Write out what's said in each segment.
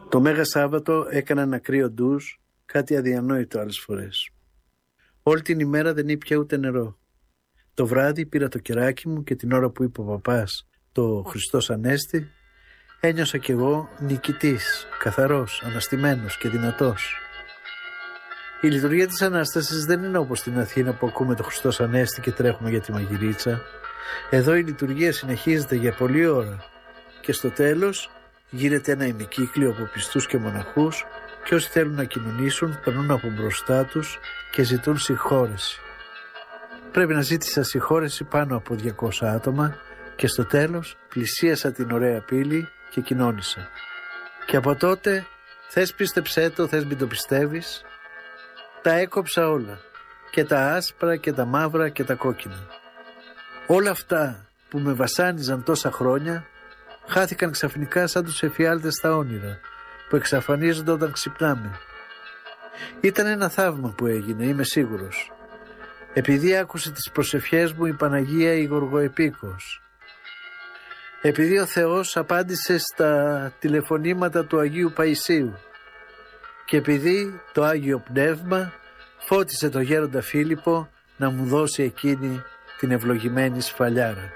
Το Μέγα Σάββατο έκανα ένα κρύο ντουζ, κάτι αδιανόητο άλλες φορές. Όλη την ημέρα δεν ήπια ούτε νερό. Το βράδυ πήρα το κεράκι μου και την ώρα που είπε ο παπάς το Χριστός Ανέστη, ένιωσα κι εγώ νικητής, καθαρός, αναστημένος και δυνατός. Η λειτουργία της Ανάστασης δεν είναι όπως στην Αθήνα που ακούμε το Χριστός Ανέστη και τρέχουμε για τη μαγειρίτσα. Εδώ η λειτουργία συνεχίζεται για πολλή ώρα και στο τέλος γίνεται ένα ημικύκλιο από πιστούς και μοναχούς και όσοι θέλουν να κοινωνήσουν περνούν από μπροστά τους και ζητούν συγχώρεση. Πρέπει να ζήτησα συγχώρεση πάνω από 200 άτομα και στο τέλος πλησίασα την ωραία πύλη και κοινώνησα. Και από τότε, θες πίστεψέ το, θες μην το πιστεύεις, τα έκοψα όλα. Και τα άσπρα και τα μαύρα και τα κόκκινα. Όλα αυτά που με βασάνιζαν τόσα χρόνια χάθηκαν ξαφνικά σαν τους εφιάλτες στα όνειρα που εξαφανίζονται όταν ξυπνάμε. Ήταν ένα θαύμα που έγινε, είμαι σίγουρος. Επειδή άκουσε τις προσευχές μου η Παναγία η Γοργοεπίκος. Επειδή ο Θεός απάντησε στα τηλεφωνήματα του Αγίου Παϊσίου. Και επειδή το Άγιο Πνεύμα φώτισε το γέροντα Φίλιππο να μου δώσει εκείνη την ευλογημένη σφαλιάρα.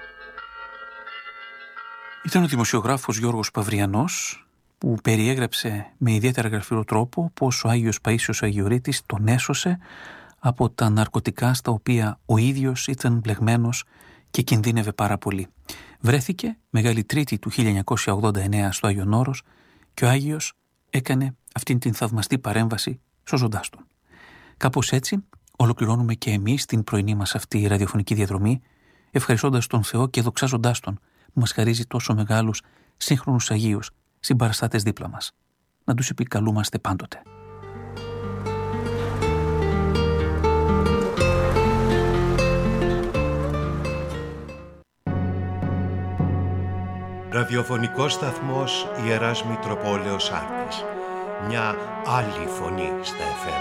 Ήταν ο δημοσιογράφος Γιώργος Παυριανός που περιέγραψε με ιδιαίτερα γραφειρό τρόπο πως ο Άγιος Παΐσιος Αγιορείτης τον έσωσε από τα ναρκωτικά στα οποία ο ίδιος ήταν μπλεγμένος και κινδύνευε πάρα πολύ. Βρέθηκε Μεγάλη Τρίτη του 1989 στο Άγιον Όρος και ο Άγιος έκανε αυτήν την θαυμαστή παρέμβαση σώζοντάς τον. Κάπως έτσι ολοκληρώνουμε και εμείς την πρωινή μας αυτή ραδιοφωνική διαδρομή, ευχαριστώντας τον Θεό και δοξάζοντάς τον που μας χαρίζει τόσο μεγάλους σύγχρονους Αγίους συμπαραστάτες δίπλα μας. Να τους επικαλούμαστε πάντοτε. Ραδιοφωνικός σταθμός Ιεράς Μητροπόλεως Άρτης. Μια άλλη φωνή στα FM.